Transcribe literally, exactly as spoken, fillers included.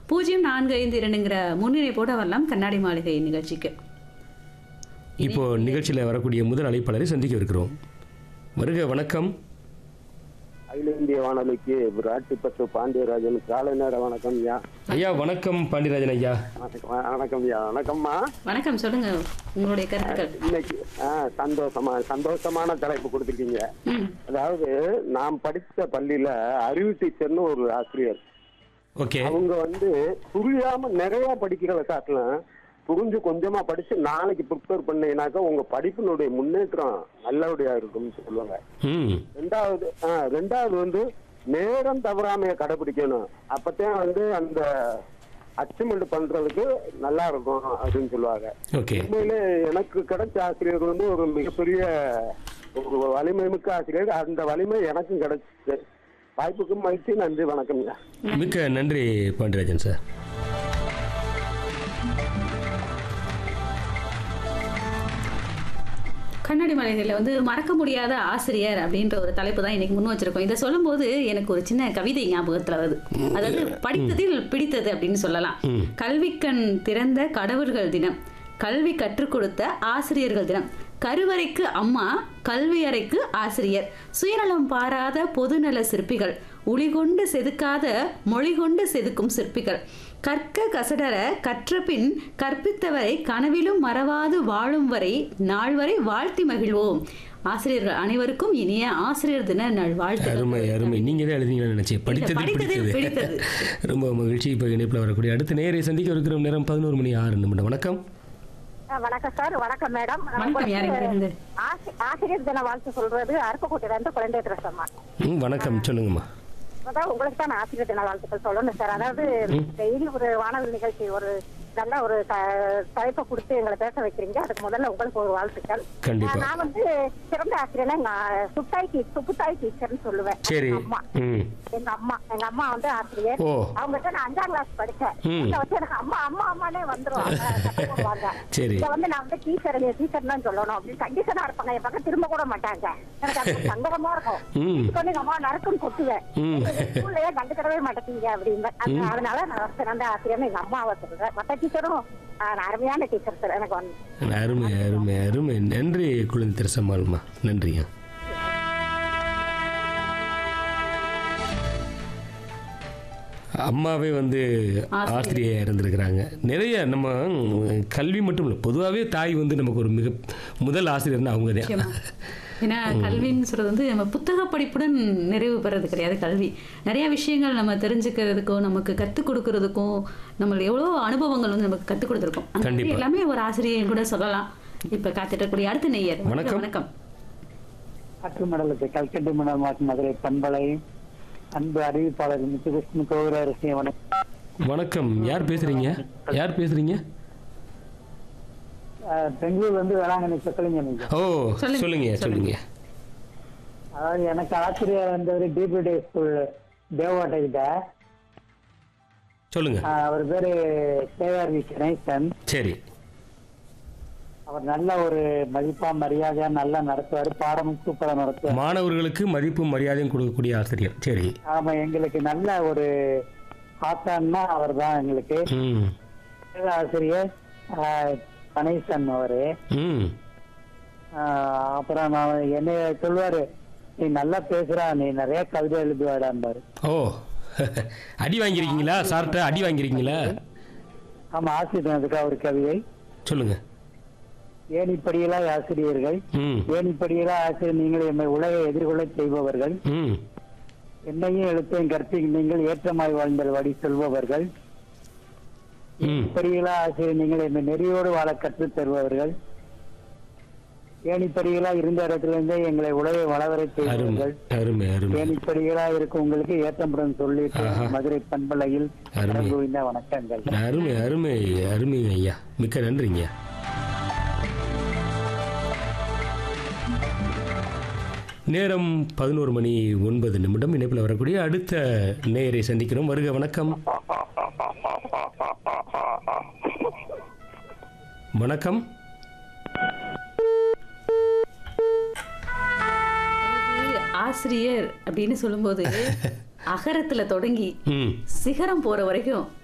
பூஜ்ஜியம் நான்கு ஐந்து இரண்டுங்கிற முன்னிணைப்போட வரலாம் கண்ணாடி மாளிகை நிகழ்ச்சிக்கு. இப்போ நிகழ்ச்சியில் வரக்கூடிய முதல் அழைப்பாளரை சந்திக்க இருக்கிறோம். வருக, வணக்கம். அகில இந்திய வானொலிக்கு ராட்டிப்பட்டு பாண்டியராஜன் காலை நேர வணக்கம் ஐயா. ஐயா வணக்கம். பாண்டியராஜன் ஐயா வணக்கம். வணக்கம் ஐயா. வணக்கம்மா. வணக்கம், சொல்லுங்க உங்களுடைய கருத்துக்கள். இன்னைக்கு ஆஹ் சந்தோஷமா சந்தோஷமான தலைப்பு கொடுத்துருக்கீங்க. அதாவது நாம் படித்த பள்ளியில அறிவு டீச்சர்னு ஒரு ஆசிரியர். ஓகே. அவங்க வந்து புரியாம நிறைய படிக்கிறத காட்டலாம் புரிஞ்சு கொஞ்சமா படிச்சு நாளைக்கு ப்ரிப்பேர் பண்ணீங்கன்னாக்கா உங்க படிப்பினுடைய முன்னேற்றம் நல்லபடியா இருக்கும்னு சொல்லுவாங்க. ரெண்டாவது ஆஹ் ரெண்டாவது வந்து நேரம் தவறாமைய கடைபிடிக்கணும். அப்பதான் வந்து அந்த அச்சீவ்மெண்ட் பண்றதுக்கு நல்லா இருக்கும் அப்படின்னு சொல்லுவாங்க. உண்மையிலே எனக்கு கிடைச்ச ஆசிரியர் வந்து ஒரு மிகப்பெரிய ஒரு வலிமை மிக்க ஆசிரியர். அந்த வலிமை எனக்கும் கிடைச்சிச்சு. வாய்ப்புக்கு மகிழ்ச்சி. நன்றி, வணக்கம். மிக்க நன்றி பாண்டியராஜன் சார். கண்ணாடி மாளிகையில் வந்து மறக்க முடியாத ஆசிரியர் அப்படின்ற ஒரு தலைப்பு தான் இன்னைக்கு முன் வச்சிருக்கோம். இதை சொல்லும்போது எனக்கு ஒரு சின்ன கவிதை ஞாபகத்தில் வருது. அதாவது படித்ததில் பிடித்தது அப்படின்னு சொல்லலாம். கல்விக்கண் திறந்த கடவுள்கள் தினம், கல்வி கற்றுக் கொடுத்த ஆசிரியர்கள் தினம், கருவறைக்கு அம்மா கல்வியறைக்கு ஆசிரியர், சுயநலம் பாராத பொதுநல சிற்பிகள், ஒளிகொண்டு செதுக்காத மொழி கொண்டு செதுக்கும் சிற்பிகள், கற்க கசடர கற்றபின் கற்பித்தவரை கனவிலும் மறவாது வாழும் வரை நாள் வரை வாழ்த்தி மகிழ்வோம். ஆசிரியர்கள் அனைவருக்கும் இனிய ஆசிரியர் தின நாள் வாழ்த்து. அருமை அருமை. நீங்க தான் எழுதிங்கன்னு நினைச்சேன். படித்தது பிடித்தது. ரொம்ப மகிழ்ச்சி. இப்போ இணைப்பில் வரக்கூடிய அடுத்த நேரை சந்திக்க இருக்கிற நேரம் பதினோரு மணி ஆறு நிமிடம். வணக்கம். வணக்கம் சார். வணக்கம் மேடம். ஆசிரியர் தின வாழ்த்து சொல்றது அருப்புக்கோட்டையில இருந்து குழந்தை திரசம்மா. வணக்கம், சொல்லுங்கம்மா. அதான் உங்களுக்கு தான் ஆசிரியர் தின வாழ்த்துக்கள் சொல்லணும் சார். அதாவது டெய்லி ஒரு வானொலி நிகழ்ச்சி ஒரு நல்ல ஒரு தலைப்பை கொடுத்து எங்களை பேச வைக்கிறீங்க. அதுக்கு முதல்ல உங்களுக்கு ஒரு வாழ்த்துக்கள். நான் வந்து சிறந்த ஆசிரியர்னா சுட்டாய் சுப்புத்தாய் டீச்சர்னு சொல்லுவேன். அம்மா எங்க அம்மா எங்க அம்மா வந்து ஆசிரியர். அவங்ககிட்ட நான் அஞ்சாம் கிளாஸ் படிச்சேன். வச்சு எனக்கு அம்மா அம்மா அம்மானே வந்துருவாங்க. இதை வந்து நான் வந்து டீச்சர் டீச்சர் தான் சொல்லணும் அப்படின்னு கண்டிஷனா இருப்பாங்க. என் பக்கம் திரும்ப கூட மாட்டாங்க. எனக்கு அது சங்கடமா இருக்கும். வந்து எங்க அம்மா நறுக்குன்னு கொட்டுவேன். ஸ்கூல்லயே கண்டுக்கிடவே மாட்டேங்க அப்படின்னு. அதனால நான் சிறந்த ஆசிரியர்னு எங்க அம்மாவை சொல்றேன். மற்ற டீச்சரும் அருமையான டீச்சர் சார். எனக்கு வந்து அருமை அருமை அருமை. நன்றி குழந்தை திரசம்மாள்மா. நன்றிங்க. அம்மாவே வந்து ஆசிரியர் இருந்திருக்கிறாங்க. நிறைய நம்ம கல்வி மட்டும் இல்லை, பொதுவாகவே தாய் வந்து நமக்கு ஒரு மிக முதல் ஆசிரியர்னா அவங்க தான். ஏன்னா கல்வின்னு சொல்றது வந்து நம்ம புத்தக படிப்புடன் நிறைவு பெறது கிடையாது. கல்வி நிறைய விஷயங்கள் நம்ம தெரிஞ்சுக்கிறதுக்கும் நமக்கு கற்றுக் கொடுக்கறதுக்கும் நம்ம எவ்வளோ அனுபவங்கள் வந்து நமக்கு கற்றுக் கொடுத்துருக்கோம். அந்த எல்லாமே ஒரு ஆசிரியர் கூட சொல்லலாம். இப்ப காத்துட்டக்கூடிய அடுத்த நேயர். வணக்கம். வணக்கம். அற்றுமடலுக்கு கல்கட்டு மணல் மதுரை பண்பலை அன்பு அறிவிப்பாளர் முத்துகிருஷ்ண கோவிலரசி. வணக்கம். வணக்கம். யார் பேசுறீங்க? யார் பேசுறீங்க? பெங்களூர்ல இருந்து வேளாங்கண்ணி சொக்கலிங்கம். ஓ, சொல்லுங்க சொல்லுங்க. அதாவது எனக்கு ஆசிரியர் வந்தவர் டிபிடி ஸ்கூல் தேவாட்டை கிட்ட. சொல்லுங்க. அவர் பேரு கேஆர் வி கணேசன். சரி. அவர் நல்ல ஒரு மதிப்பா மரியாதையா நல்லா நடத்துவாரு. பாடமும் சூப்பரா நடத்துவார். மாணவர்களுக்கு மதிப்பும் மரியாதையும் கொடுக்கக்கூடிய ஆசிரியர். சரி. ஆமா, எங்களுக்கு நல்ல ஒரு ஆசான்னா அவர் தான் எங்களுக்கு ஆசிரியர் கணேசன் அவரு. அப்புறம் நான் என்ன சொல்லுவாரு, நீ நல்லா பேசுறா, நீ நிறைய கவிதை எழுதுவாடாம்பாரு. ஓ, அடி வாங்கிருக்கீங்களா சார்ட்ட? அடி வாங்கிருக்கீங்களா? ஆமா, ஆசிரியர் ஒரு கவிதை சொல்லுங்க. ஏனிப்படியெல்லாம் ஆசிரியர்கள், ஏனிப்படியெல்லாம் ஆசிரியர் நீங்கள் எம்மை உலகை எதிர்கொள்ள செய்பவர்கள், என்னையும் எழுத்தையும் கற்பிக்கின்றீர்கள், ஏற்றமாய் வாழ்ந்தல் வழி சொல்பவர்கள், ஏனிப்படிகளா ஆசிரியர் நீங்கள் எம்மை நெறியோடு வாழ கற்றுத் தருபவர்கள், ஏனிப்படிகளா இருந்த இடத்திலிருந்தே எங்களை உலகை வளவரை செய்பவர்கள், ஏனிப்படிகளா இருக்கும் உங்களுக்கு ஏற்றமுடன் சொல்லிட்டு மதுரை பண்பலையில் வணக்கங்கள். அருமை அருமை அருமை ஐயா, மிக்க நன்றிங்க. நேரம் பதினோரு மணி ஒன்பது நிமிடம். இணைப்பில் வரக்கூடிய அடுத்த நேயரை சந்திக்கிறோம். வருக, வணக்கம். வணக்கம். ஆசிரியர் அப்படின்னு சொல்லும்போது அகரத்துல தொடங்கி சிகரம் போற வரைக்கும்